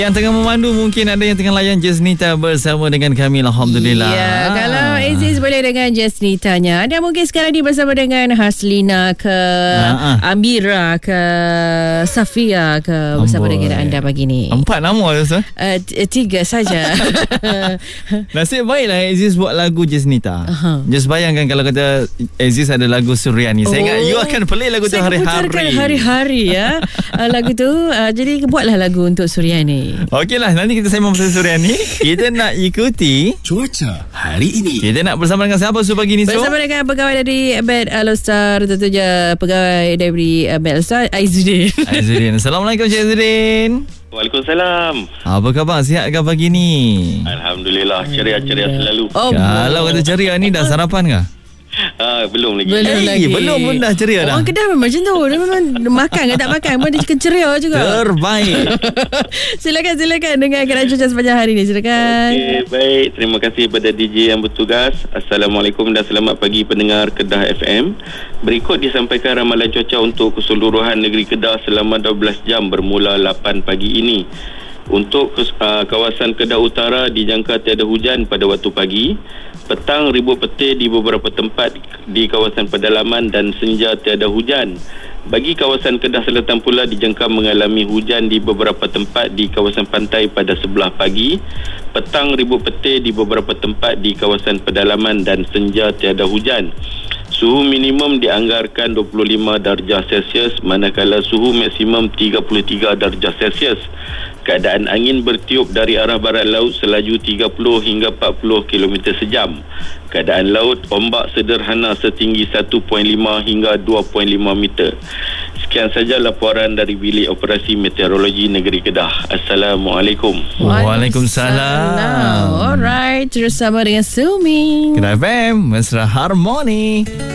Yang tengah memandu mungkin ada yang tengah layan Jasnita bersama dengan kami. Alhamdulillah. Ya, kalau Aziz boleh dengan Jasnitanya. Anda mungkin sekarang ni bersama dengan Haslina ke Amira ke Safia ke bersama dengan anda pagi ni. 4 nama tu, 3 saja. Nasib baiklah Aziz buat lagu Jasnita. Just bayangkan kalau kata Aziz ada lagu Suryani. Saya ingat you akan play lagu tu hari-hari. Hari-hari ya. Lagu tu jadi buatlah lagu untuk Suryani. Okeylah, nanti kita sembang pasal Suryani. Kita nak ikuti cuaca hari ini. Kita nak bersama dengan siapa pagi ni? Bersama dengan pegawai dari Bed Alostar, tentunya pegawai dari Bed Alostar, Aizuddin. Assalamualaikum Cik Aizuddin. Waalaikumsalam. Apa khabar? Sihat ke pagi ni? Alhamdulillah, ceria-ceria selalu. Kalau kata ceria ni dah sarapan ke? Belum lagi. Belum pun dah ceria dah. Orang Kedah memang macam tu. Dia memang makan ke tak makan pun dia ceria juga. Terbaik. Silakan dengarkan cuaca sepanjang hari ni. Silakan. Okey, baik. Terima kasih kepada DJ yang bertugas. Assalamualaikum dan selamat pagi pendengar Kedah FM. Berikut disampaikan ramalan cuaca untuk keseluruhan negeri Kedah selama 12 jam bermula 8 pagi ini. Untuk kawasan Kedah Utara dijangka tiada hujan pada waktu pagi. Petang ribut petir di beberapa tempat di kawasan pedalaman dan senja tiada hujan. Bagi kawasan Kedah Selatan pula dijangka mengalami hujan di beberapa tempat di kawasan pantai pada sebelah pagi. Petang ribut petir di beberapa tempat di kawasan pedalaman dan senja tiada hujan. Suhu minimum dianggarkan 25 darjah Celsius manakala suhu maksimum 33 darjah Celsius. Keadaan angin bertiup dari arah barat laut selaju 30 hingga 40 km sejam. Keadaan laut ombak sederhana setinggi 1.5 hingga 2.5 meter. Sekian saja laporan dari Bilik Operasi Meteorologi Negeri Kedah. Assalamualaikum. Waalaikumsalam. Alright, terus sama dengan Sumi. Kedah FM, Mesra Harmoni.